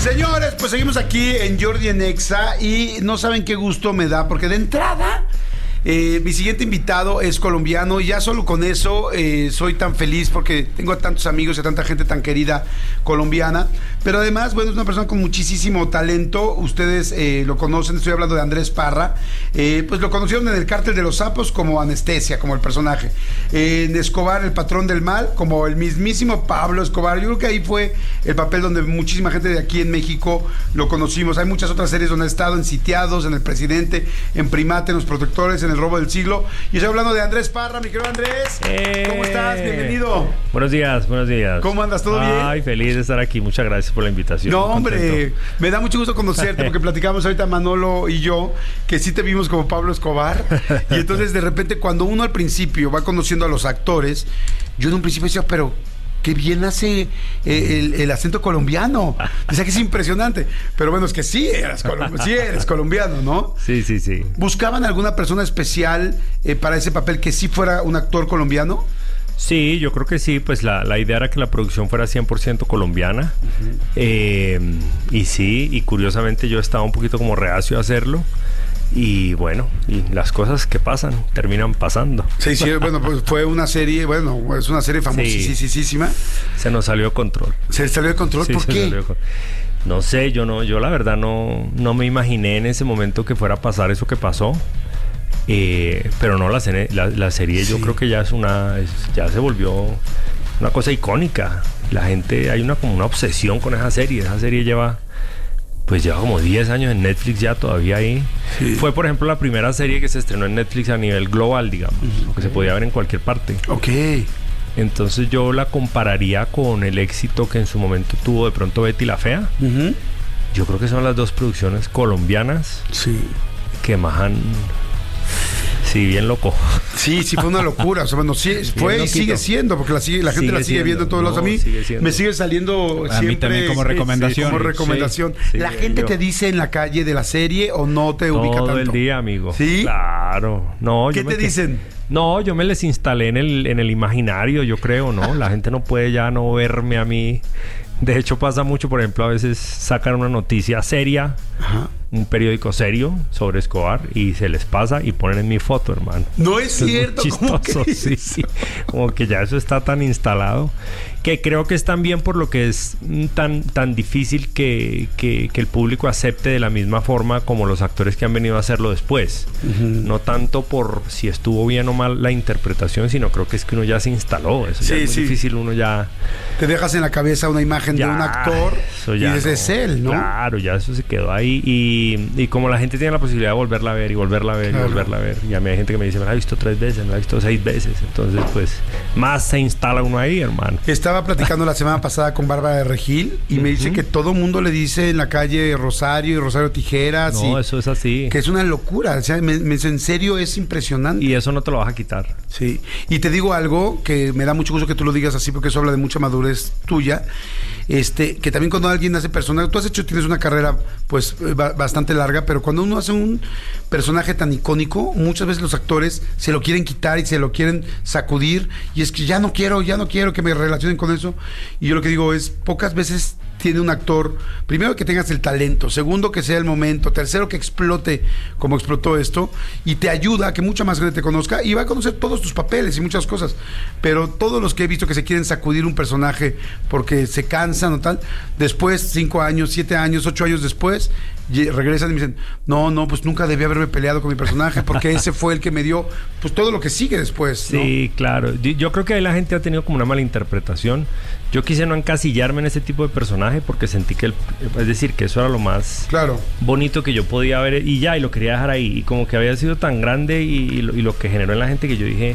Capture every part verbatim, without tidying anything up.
Señores, pues seguimos aquí en Jordi en Exa y no saben qué gusto me da, porque de entrada eh, mi siguiente invitado es colombiano y ya solo con eso eh, soy tan feliz porque tengo a tantos amigos y a tanta gente tan querida colombiana, pero además, bueno, es una persona con muchísimo talento. Ustedes eh, lo conocen, estoy hablando de Andrés Parra. Eh, pues lo conocieron en el Cártel de los Sapos como Anestesia, como el personaje, eh, en Escobar, el patrón del mal, como el mismísimo Pablo Escobar. Yo creo que ahí fue el papel donde muchísima gente de aquí en México lo conocimos. Hay muchas otras series donde ha estado, en Sitiados, en El Presidente, en Primate, en Los Protectores, en El Robo del Siglo. Y estoy hablando de Andrés Parra, mi querido Andrés. Eh, ¿Cómo estás? Bienvenido. Buenos días, buenos días. ¿Cómo andas? ¿Todo bien? Ay, feliz de estar aquí. Muchas gracias por la invitación. No, hombre, contento. Me da mucho gusto conocerte porque platicamos ahorita Manolo y yo que sí te vimos como Pablo Escobar. Y entonces de repente cuando uno al principio va conociendo a los actores, yo en un principio decía, pero qué bien hace eh, el, el acento colombiano. O sea que es impresionante. Pero bueno, es que sí eres, colom- sí eres colombiano, ¿no? Sí, sí, sí. ¿Buscaban alguna persona especial eh, para ese papel que sí fuera un actor colombiano? Sí, yo creo que sí, pues la, la idea era que la producción fuera cien por ciento colombiana. Uh-huh. eh, y sí, y curiosamente yo estaba un poquito como reacio a hacerlo. Y bueno, y las cosas que pasan terminan pasando. Sí, sí, bueno, pues fue una serie, bueno, es una serie famosísima. Sí. Se nos salió de control. ¿Se salió de control? Sí, ¿por qué? De... No sé, yo no, yo la verdad no, no me imaginé en ese momento que fuera a pasar eso que pasó. Eh, pero no, la, la, la serie sí. Yo creo que ya es una, es, ya se volvió una cosa icónica. La gente, hay una como una obsesión con esa serie. Esa serie lleva, pues lleva como diez años en Netflix ya todavía ahí. Sí. Fue, por ejemplo, la primera serie que se estrenó en Netflix a nivel global, digamos, uh-huh. que se podía ver en cualquier parte. Ok. Entonces yo la compararía con el éxito que en su momento tuvo de pronto Betty la Fea. Uh-huh. Yo creo que son las dos producciones colombianas sí. que más han... Sí, bien loco. Sí, sí, fue una locura. O sea, bueno, sí, fue y sigue siendo, porque la, sigue, la gente sigue la sigue siendo. viendo en todos no, lados. A mí sigue me sigue saliendo a siempre. Mí también como recomendación. Sí, como recomendación. Sí, ¿la sí, gente yo. te dice en la calle de la serie o no te todo ubica tanto? Todo el día, amigo. ¿Sí? Claro. No, ¿Qué yo te me, dicen? No, yo me les instalé en el, en el imaginario, yo creo, ¿no? La gente no puede ya no verme a mí. De hecho, pasa mucho, por ejemplo, a veces sacan una noticia seria, ajá. un periódico serio sobre Escobar y se les pasa y ponen en mi foto, hermano. No es cierto. Es muy chistoso, sí, sí. Como que ya eso está tan instalado que creo que es también por lo que es tan, tan difícil que, que, que el público acepte de la misma forma como los actores que han venido a hacerlo después. Uh-huh. No tanto por si estuvo bien o mal la interpretación, sino creo que es que uno ya se instaló. Eso sí, ya es muy sí. difícil, uno ya... Te dejas en la cabeza una imagen ya, de un actor y dices, no. es él, ¿no? Claro, ya eso se quedó ahí. Y, y como la gente tiene la posibilidad de volverla a ver y volverla a ver claro. y volverla a ver. Y a mí hay gente que me dice, me la he visto tres veces, me la he visto seis veces. Entonces, pues, más se instala uno ahí, hermano. Estaba platicando la semana pasada con Bárbara de Regil y uh-huh. me dice que todo mundo le dice en la calle Rosario y Rosario Tijeras. No, y eso es así. Que es una locura. O sea, me, me, en serio es impresionante. Y eso no te lo vas a quitar. Sí. Y te digo algo que me da mucho gusto que tú lo digas así porque eso habla de mucha madurez tuya. Este, que también cuando alguien hace personaje, tú has hecho, tienes una carrera pues bastante larga, pero cuando uno hace un personaje tan icónico, muchas veces los actores se lo quieren quitar y se lo quieren sacudir y es que ya no quiero, ya no quiero que me relacionen con eso. Y yo lo que digo es, pocas veces tiene un actor, primero que tengas el talento, segundo que sea el momento, tercero que explote como explotó esto y te ayuda a que mucha más gente te conozca y va a conocer todos tus papeles y muchas cosas, pero todos los que he visto que se quieren sacudir un personaje porque se cansan o tal, después, cinco años, siete años, ocho años después, regresan y me dicen, no, no, pues nunca debí haberme peleado con mi personaje porque ese fue el que me dio pues todo lo que sigue después, ¿no? Sí, claro. Yo creo que ahí la gente ha tenido como una mala interpretación. Yo quise no encasillarme en ese tipo de personaje porque sentí que, el, es decir, que eso era lo más claro. bonito que yo podía ver y ya, y lo quería dejar ahí. Y como que había sido tan grande y, y, lo, y lo que generó en la gente que yo dije...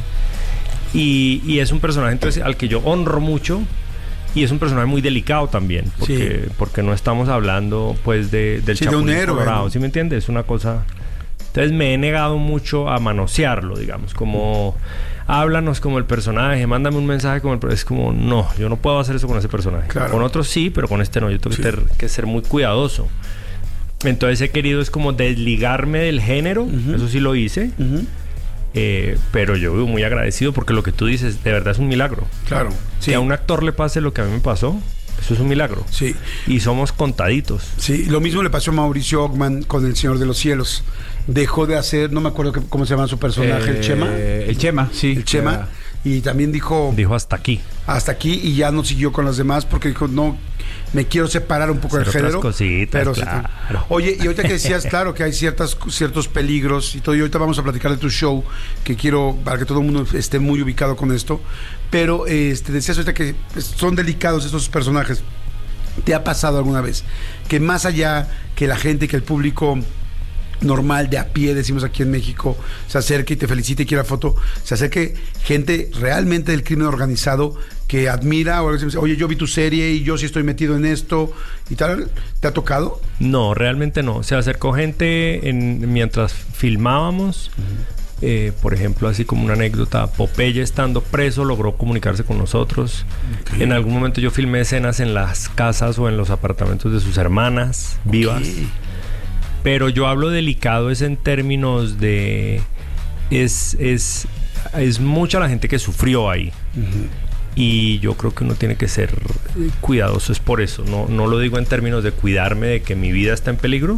Y, y es un personaje entonces al que yo honro mucho. Y es un personaje muy delicado también, porque, sí. porque no estamos hablando pues de, del sí, Chapulín de un héroe, Colorado, ¿no? ¿Sí me entiendes? Es una cosa... Entonces me he negado mucho a manosearlo, digamos, como háblanos como el personaje, mándame un mensaje como el personaje. Es como, no, yo no puedo hacer eso con ese personaje. Claro. Con otros sí, pero con este no, yo tengo sí. que, ter, que ser muy cuidadoso. Entonces he querido es como desligarme del género, uh-huh. eso sí lo hice, uh-huh. eh, pero yo vivo muy agradecido porque lo que tú dices de verdad es un milagro. Claro. Sí. Que a un actor le pase lo que a mí me pasó, Eso es un milagro. Sí. Y somos contaditos. Sí, lo mismo le pasó a Mauricio Ockman con El Señor de los Cielos. Dejó de hacer, no me acuerdo que, cómo se llama su personaje, Eh, el Chema. El Chema, sí. El Chema. Ya. Y también dijo, Dijo hasta aquí. hasta aquí, y ya no siguió con las demás porque dijo, no, me quiero separar un poco del Hacer otras género. cositas, pero claro. se- Oye, y ahorita que decías, claro, que hay ciertas, ciertos peligros y todo, y ahorita vamos a platicar de tu show, que quiero, para que todo el mundo esté muy ubicado con esto, pero este, decías ahorita que pues, son delicados estos personajes. ¿Te ha pasado alguna vez que más allá que la gente, que el público normal de a pie, decimos aquí en México, se acerque y te felicite y quiera foto, se acerque gente realmente del crimen organizado que admira o algo así, oye, yo vi tu serie y yo sí estoy metido en esto y tal? ¿Te ha tocado? No, realmente no. Se acercó gente en, mientras filmábamos. Uh-huh. Eh, por ejemplo, así como una anécdota, Popeye estando preso logró comunicarse con nosotros. Okay. En algún momento yo filmé escenas en las casas o en los apartamentos de sus hermanas vivas. Okay. Pero yo hablo delicado es en términos de... Es, es, es mucha la gente que sufrió ahí. Uh-huh. Y yo creo que uno tiene que ser cuidadoso, es por eso. No, no lo digo en términos de cuidarme de que mi vida está en peligro,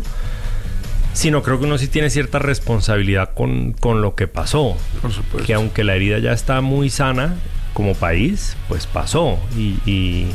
sino creo que uno sí tiene cierta responsabilidad con, con lo que pasó. Por supuesto. Que aunque la herida ya está muy sana como país, pues pasó. Y, y,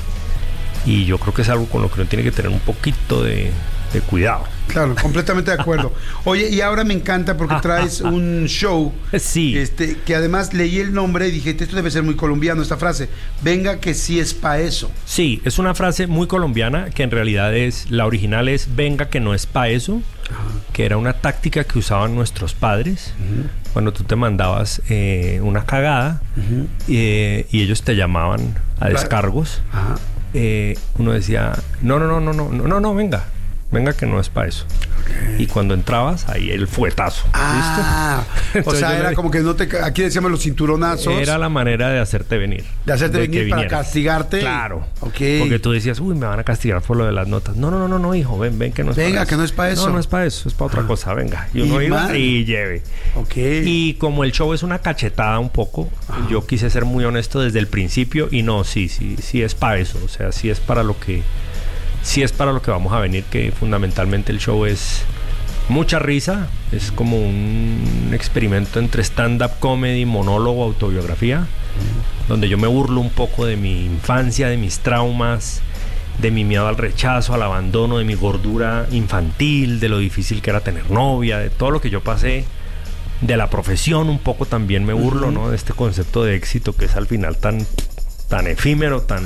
y yo creo que es algo con lo que uno tiene que tener un poquito de, de cuidado. Claro, completamente de acuerdo. Oye, y ahora me encanta porque traes un show. Sí. Este, que además leí el nombre y dije, esto debe ser muy colombiano, esta frase. Venga que sí es pa' eso. Sí, es una frase muy colombiana que en realidad es, la original es venga que no es pa' eso, uh-huh. que era una táctica que usaban nuestros padres uh-huh. cuando tú te mandabas eh, una cagada uh-huh. eh, y ellos te llamaban a descargos. Uh-huh. eh, uno decía, no, no, no, no, no, no, no, no, venga. Venga que no es para eso. Okay. Y cuando entrabas, ahí el fuetazo. Ah, ¿listo? O sea, era le... como que no te... Aquí decíamos los cinturonazos. Era la manera de hacerte venir. De hacerte de venir para castigarte. Claro. Okay. Porque tú decías, uy, me van a castigar por lo de las notas. No, no, no, no, no hijo, ven, ven que no es venga, para que eso. no es para eso. No, no es para eso, es para otra ah. cosa, venga. Y uno y iba man. y lleve. Ok. Y como el show es una cachetada un poco, ah. yo quise ser muy honesto desde el principio y no, sí, sí, sí es para eso. O sea, sí es para lo que... Sí es para lo que vamos a venir, que fundamentalmente el show es mucha risa, es como un experimento entre stand-up comedy, monólogo, autobiografía, mm. donde yo me burlo un poco de mi infancia, de mis traumas, de mi miedo al rechazo, al abandono, de mi gordura infantil, de lo difícil que era tener novia, de todo lo que yo pasé, de la profesión un poco también me burlo, mm-hmm. ¿no? De este concepto de éxito que es al final tan, tan efímero, tan...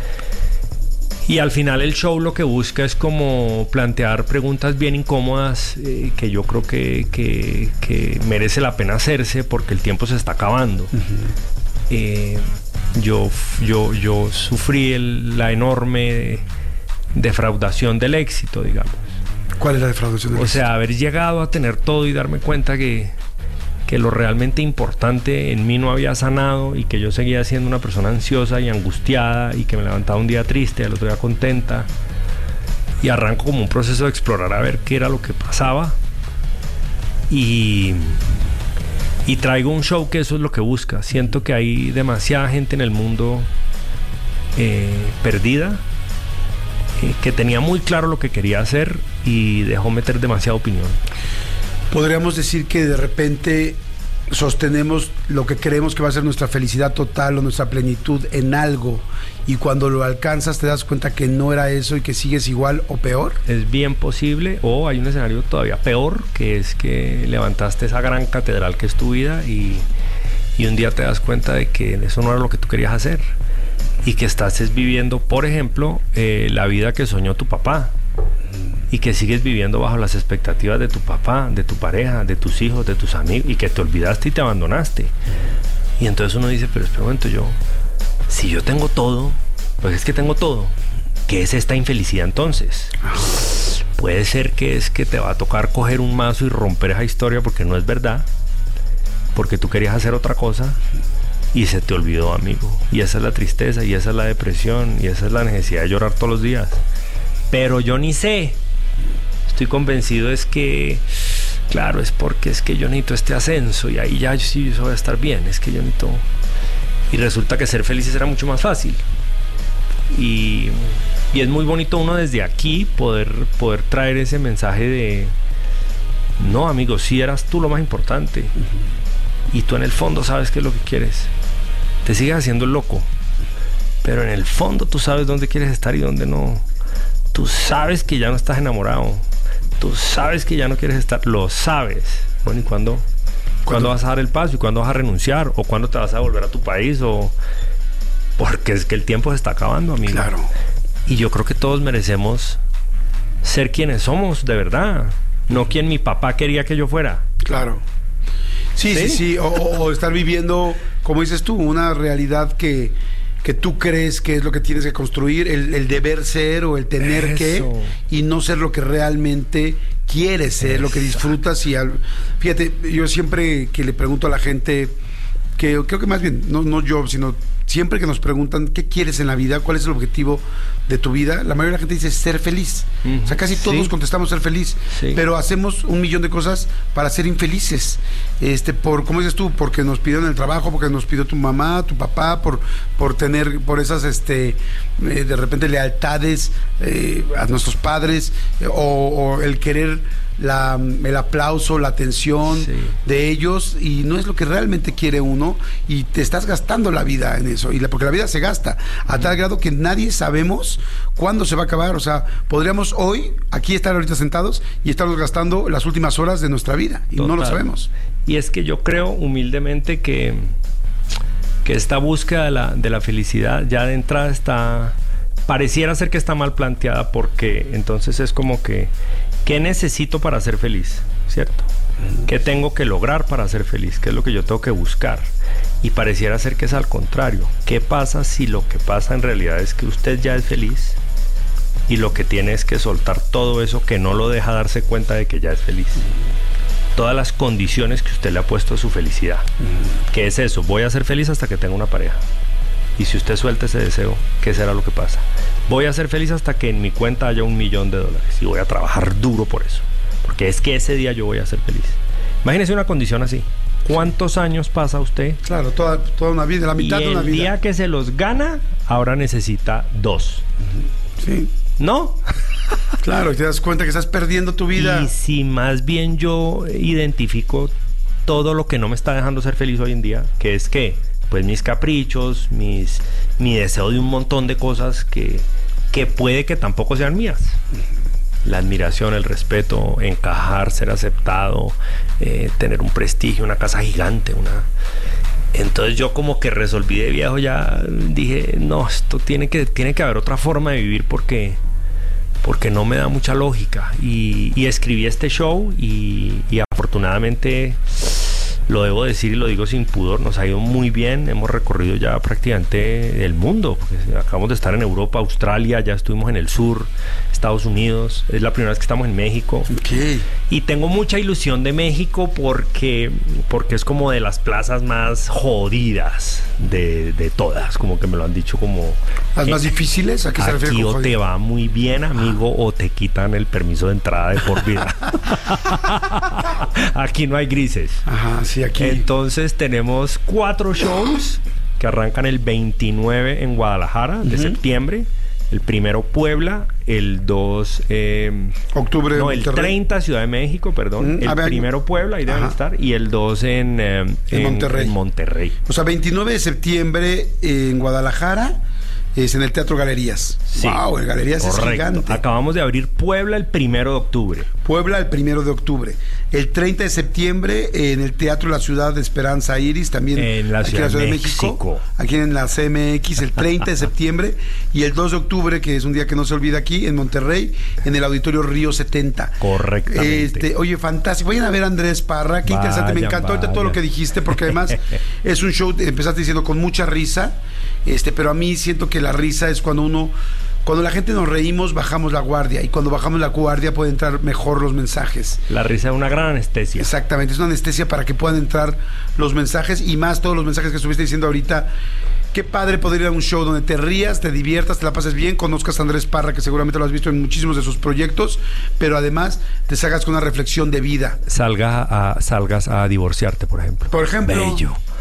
Y al final el show lo que busca es como plantear preguntas bien incómodas eh, que yo creo que, que, que merece la pena hacerse porque el tiempo se está acabando. Uh-huh. eh, yo, yo, yo sufrí el, la enorme defraudación del éxito, digamos. ¿Cuál es la defraudación del o éxito? O sea, haber llegado a tener todo y darme cuenta que... que lo realmente importante en mí no había sanado y que yo seguía siendo una persona ansiosa y angustiada y que me levantaba un día triste, al otro día contenta y arranco como un proceso de explorar a ver qué era lo que pasaba y, y traigo un show que eso es lo que busca. Siento que hay demasiada gente en el mundo eh, perdida eh, que tenía muy claro lo que quería hacer y dejó meter demasiada opinión. Podríamos decir que de repente sostenemos lo que creemos que va a ser nuestra felicidad total o nuestra plenitud en algo y cuando lo alcanzas te das cuenta que no era eso y que sigues igual o peor. Es bien posible, o hay un escenario todavía peor, que es que levantaste esa gran catedral que es tu vida y, y un día te das cuenta de que eso no era lo que tú querías hacer y que estás viviendo, por ejemplo, eh, la vida que soñó tu papá. Y que sigues viviendo bajo las expectativas de tu papá, de tu pareja, de tus hijos, de tus amigos, y que te olvidaste y te abandonaste. Y entonces uno dice, pero espera un momento, yo, si yo tengo todo, pues es que tengo todo. ¿Qué es esta infelicidad entonces? Puede ser que es que te va a tocar coger un mazo y romper esa historia porque no es verdad, porque tú querías hacer otra cosa y se te olvidó, amigo. Y esa es la tristeza, y esa es la depresión, y esa es la necesidad de llorar todos los días. Pero yo ni sé. Estoy convencido es que, claro, es porque es que yo necesito este ascenso y ahí ya sí eso va a estar bien, es que yo necesito... Y resulta que ser felices era mucho más fácil. Y, Y es muy bonito uno desde aquí poder, poder traer ese mensaje de, no, amigo, si eras tú lo más importante. Uh-huh. Y tú en el fondo sabes qué es lo que quieres. Te sigues haciendo el loco. Pero en el fondo tú sabes dónde quieres estar y dónde no. Tú sabes que ya no estás enamorado. Tú sabes que ya no quieres estar. Lo sabes. Bueno, ¿y cuándo? ¿Cuándo vas a dar el paso? ¿Y cuándo vas a renunciar? ¿O cuándo te vas a volver a tu país? O... Porque es que el tiempo se está acabando, amigo. Claro. Y yo creo que todos merecemos ser quienes somos, de verdad. No quien mi papá quería que yo fuera. Claro. Sí, sí, sí. sí. O, o estar viviendo, como dices tú, una realidad que, que tú crees que es lo que tienes que construir, el, el deber ser o el tener Eso. que, y no ser lo que realmente quieres ser, Eso. lo que disfrutas. Y al, fíjate, yo siempre que le pregunto a la gente, que creo que más bien, no, no yo, sino siempre que nos preguntan qué quieres en la vida, cuál es el objetivo de tu vida, la mayoría de la gente dice ser feliz. Uh-huh. O sea, casi todos sí. contestamos ser feliz, sí. pero hacemos un millón de cosas para ser infelices. Este, por, como dices tú, porque nos pidieron el trabajo, porque nos pidió tu mamá, tu papá, por, por tener, por esas, este, eh, de repente lealtades eh, a nuestros padres, eh, o, o el querer La, el aplauso, la atención sí. de ellos, y no es lo que realmente quiere uno, y te estás gastando la vida en eso, y la, porque la vida se gasta a tal grado que nadie sabemos cuándo se va a acabar. O sea, podríamos hoy aquí estar ahorita sentados y estarnos gastando las últimas horas de nuestra vida y Total. no lo sabemos. Y es que yo creo humildemente que que esta búsqueda de la, de la felicidad ya de entrada está, pareciera ser que está mal planteada, porque entonces es como que ¿qué necesito para ser feliz? ¿Cierto? ¿Qué tengo que lograr para ser feliz? ¿Qué es lo que yo tengo que buscar? Y pareciera ser que es al contrario. ¿Qué pasa si lo que pasa en realidad es que usted ya es feliz y lo que tiene es que soltar todo eso que no lo deja darse cuenta de que ya es feliz? Todas las condiciones que usted le ha puesto a su felicidad. ¿Qué es eso? Voy a ser feliz hasta que tenga una pareja. Y si usted suelta ese deseo, ¿qué será lo que pasa? Voy a ser feliz hasta que en mi cuenta haya un millón de dólares y voy a trabajar duro por eso, porque es que ese día yo voy a ser feliz. Imagínese una condición así. ¿Cuántos años pasa usted? Claro, toda, toda una vida, la mitad de una vida. Y el día que se los gana, ahora necesita dos. Sí. ¿No? Claro, y te das cuenta que estás perdiendo tu vida. Y si más bien yo identifico todo lo que no me está dejando ser feliz hoy en día, que es que pues mis caprichos, mis, mi deseo de un montón de cosas que, que puede que tampoco sean mías. La admiración, el respeto, encajar, ser aceptado, eh, tener un prestigio, una casa gigante, una... Entonces yo como que resolví de viejo, ya dije, no, esto tiene que, tiene que haber otra forma de vivir, porque, porque no me da mucha lógica. Y, y escribí este show y, y afortunadamente... Lo debo decir y lo digo sin pudor, nos ha ido muy bien, hemos recorrido ya prácticamente el mundo, porque acabamos de estar en Europa, Australia, ya estuvimos en el sur, Estados Unidos, es la primera vez que estamos en México. Okay. Y tengo mucha ilusión de México porque, porque es como de las plazas más jodidas de, de todas, como que me lo han dicho como... ¿Las más difíciles? ¿A qué se refiere? Aquí o te va muy bien, amigo, ah. o te quitan el permiso de entrada de por vida. Aquí no hay grises. Ajá, sí, aquí. Entonces tenemos cuatro shows que arrancan el veintinueve en Guadalajara de uh-huh. septiembre, el primero Puebla, el dos eh, octubre no, el treinta Ciudad de México, perdón, uh-huh. el ver, primero Puebla, ahí deben Ajá. estar, y el dos en, eh, en, en, Monterrey. en Monterrey. O sea, veintinueve de septiembre en Guadalajara. Es en el Teatro Galerías. Sí. Wow, el Galerías Correcto. Es gigante. Acabamos de abrir Puebla el primero de octubre. Puebla el primero de octubre. El treinta de septiembre en el Teatro de la Ciudad de Esperanza Iris, también en la aquí Ciudad, en la Ciudad de México. México. Aquí en la C M X, el treinta de septiembre. Y el dos de octubre, que es un día que no se olvida aquí, en Monterrey, en el Auditorio Río setenta. Correctamente. Este, oye, fantástico. Vayan a ver a Andrés Parra. Qué vaya, interesante. Me encantó ahorita todo lo que dijiste, porque además es un show, empezaste diciendo, con mucha risa. Este, pero a mí siento que la risa es cuando uno, cuando la gente nos reímos, bajamos la guardia, y cuando bajamos la guardia pueden entrar mejor los mensajes. La risa es una gran anestesia. Exactamente, es una anestesia para que puedan entrar los mensajes, y más todos los mensajes que estuviste diciendo ahorita. Qué padre poder ir a un show donde te rías, te diviertas, te la pases bien, conozcas a Andrés Parra, que seguramente lo has visto en muchísimos de sus proyectos, pero además te salgas con una reflexión de vida. Salga a, salgas a divorciarte, por ejemplo. Por ejemplo. Bello.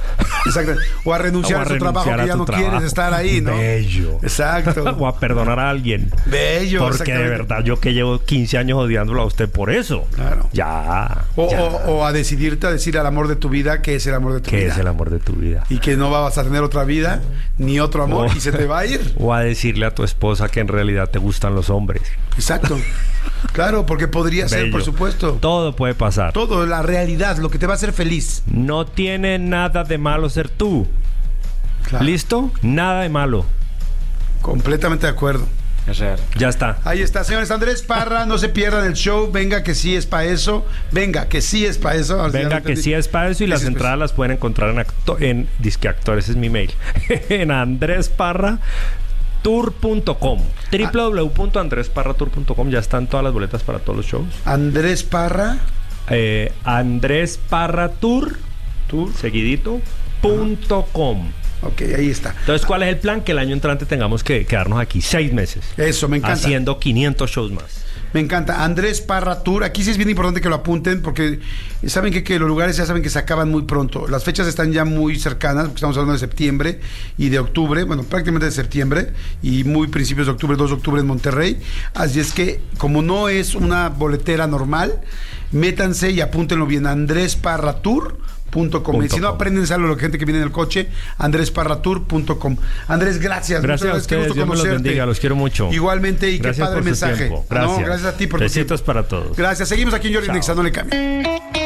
Exacto. O a renunciar O a a su renunciar trabajo a que ya tu no trabajo. quieres estar ahí, ¿no? Bello. Exacto. O a perdonar a alguien. Bello. Porque de exactamente. verdad, yo que llevo quince años odiándolo a usted por eso. Claro. Ya. O, ya. o- o a decidirte a decir al amor de tu vida que es el amor de tu ¿Qué vida. es el amor de tu vida? Y que no vas a tener otra vida, ni otro amor, O- y se te va a ir. O a decirle a tu esposa que en realidad te gustan los hombres. Exacto. Claro, porque podría ser, Bello. por supuesto. Todo puede pasar. Todo, la realidad, lo que te va a hacer feliz. No tiene nada de malo ser tú. Claro. ¿Listo? Nada de malo. Completamente de acuerdo. Es real. Ya está. Ahí está, señores. Andrés Parra, no se pierdan el show. Venga, que sí es para eso. Venga, que sí es para eso. Ahora sí ya Venga, lo que entendí. sí es para eso y Que las sí es pa' entradas las pueden encontrar en, acto en Disque Actores, es mi mail. En Andrés Parra tour punto com. w w w punto andrés parra tour punto com. Ya están todas las boletas para todos los shows. Andrés Parra. Eh, Andrés Parra Tour, Tour. seguidito, punto com. Ok, ahí está. Entonces, ¿cuál es el plan? Que el año entrante tengamos que quedarnos aquí seis meses. Eso, me encanta. Haciendo quinientos shows más. Me encanta. Andrés Parra Tour. Aquí sí es bien importante que lo apunten porque saben que, que los lugares ya saben que se acaban muy pronto. Las fechas están ya muy cercanas porque estamos hablando de septiembre y de octubre. Bueno, prácticamente de septiembre y muy principios de octubre, dos de octubre en Monterrey. Así es que como no es una boletera normal, métanse y apúntenlo bien. Andrés Parra Tour. Punto com. Y si no, aprenden algo lo que gente que viene en el coche, andrés parra tour punto com. Andrés, gracias. Gracias Muchas a qué ustedes. gusto Dios me los conocerte. bendiga. Los quiero mucho. Igualmente, y Gracias qué padre por su mensaje. tiempo. No, Gracias. gracias a ti por tu Besitos tiempo. para todos. Gracias. Seguimos aquí en Jordi Chao. Nexa, no le cambien.